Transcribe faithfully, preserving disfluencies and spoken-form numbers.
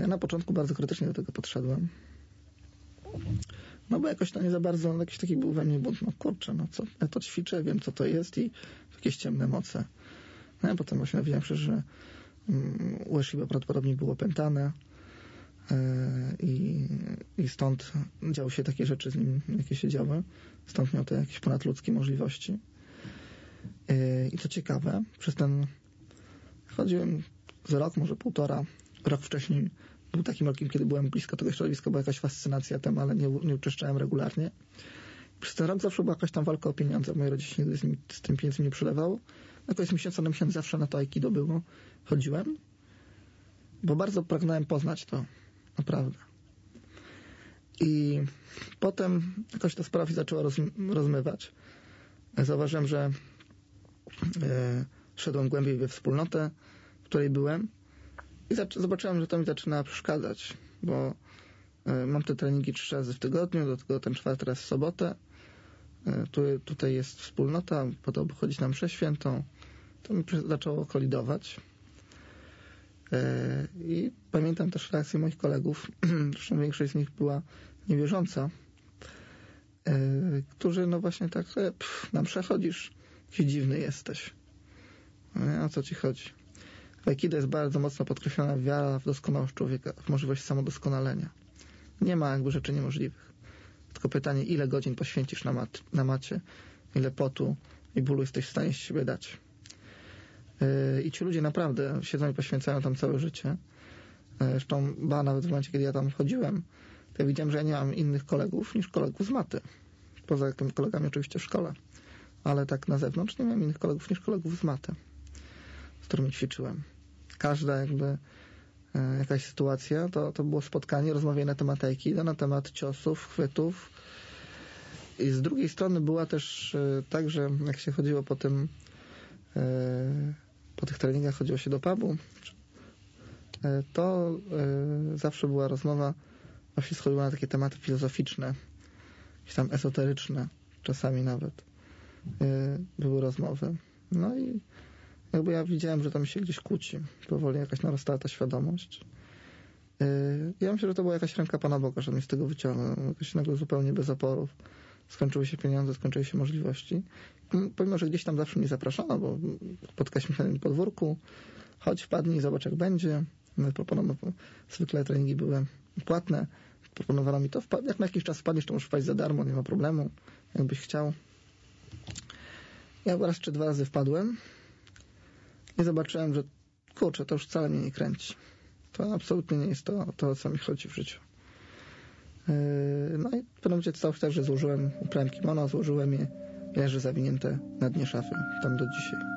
Ja na początku bardzo krytycznie do tego podszedłem. No bo jakoś to nie za bardzo, jakiś taki był we mnie bunt, no kurczę, no co, ja to ćwiczę, wiem co to jest i jakieś ciemne moce. No a potem właśnie dowiedziałem się, że um, Ueshiba prawdopodobnie było opętane yy, i, i stąd działy się takie rzeczy z nim, jakie się działy. Stąd miał te jakieś ponadludzkie możliwości. Yy, I co ciekawe, przez ten chodziłem z rok, może półtora, rok wcześniej był takim rokiem, kiedy byłem blisko tego środowiska, była jakaś fascynacja tym, ale nie, nie uczęszczałem regularnie. Przez ten rok zawsze była jakaś tam walka o pieniądze. Moi rodzice nigdy z, nim, z tym pieniędzmi nie przylewało. Na koniec miesiąca na miesiąc zawsze na to aikido było. Chodziłem, bo bardzo pragnąłem poznać to. Naprawdę. I potem jakoś ta sprawa się zaczęła roz, rozmywać. Zauważyłem, że e, szedłem głębiej we wspólnotę, w której byłem. I zobaczyłem, że to mi zaczyna przeszkadzać, bo y, mam te treningi trzy razy w tygodniu, do tego ten czwarty raz w sobotę. Y, tu, tutaj jest wspólnota, po to, by chodzić na mszę świętą. To mi zaczęło kolidować. Y, I pamiętam też reakcję moich kolegów, zresztą większość z nich była niewierząca, y, którzy no właśnie tak, pff, na mszę chodzisz, jakiś dziwny jesteś. Y, o co ci chodzi? W aikido jest bardzo mocno podkreślona wiara w doskonałość człowieka, w możliwość samodoskonalenia. Nie ma jakby rzeczy niemożliwych. Tylko pytanie, ile godzin poświęcisz na, mat, na macie, ile potu i bólu jesteś w stanie z siebie dać. Yy, I ci ludzie naprawdę siedzą i poświęcają tam całe życie. Yy, zresztą, ba, nawet w momencie, kiedy ja tam chodziłem, to ja widziałem, że ja nie mam innych kolegów niż kolegów z maty. Poza tymi kolegami oczywiście w szkole. Ale tak na zewnątrz nie miałem innych kolegów niż kolegów z maty, z którymi ćwiczyłem. Każda jakby e, jakaś sytuacja, to, to było spotkanie, rozmawianie na temat aikido, na temat ciosów, chwytów. I z drugiej strony była też e, tak, że jak się chodziło po tym e, po tych treningach chodziło się do pubu, e, to e, zawsze była rozmowa, właśnie schodziła na takie tematy filozoficzne, jakieś tam esoteryczne, czasami nawet e, były rozmowy. No i jakby ja widziałem, że tam się gdzieś kłóci. Powoli jakaś narastała ta świadomość. Yy, ja myślę, że to była jakaś ręka Pana Boga, że mnie z tego wyciągnął. Jakoś nagle zupełnie bez oporów. Skończyły się pieniądze, skończyły się możliwości. Pomimo, że gdzieś tam zawsze mnie zapraszano, bo spotkaliśmy się na tym podwórku. Chodź, wpadnij, zobacz jak będzie. Proponowano, zwykle treningi były płatne. Proponowano mi to, jak na jakiś czas wpadniesz, to możesz wpaść za darmo, nie ma problemu. Jakbyś chciał. Ja raz czy dwa razy wpadłem. I zobaczyłem, że kurczę, to już wcale mnie nie kręci. To absolutnie nie jest to, to o co mi chodzi w życiu. Yy, no i w pewnym momencie stało się tak, że złożyłem, uprałem kimono, złożyłem je, leży zawinięte na dnie szafy, tam do dzisiaj.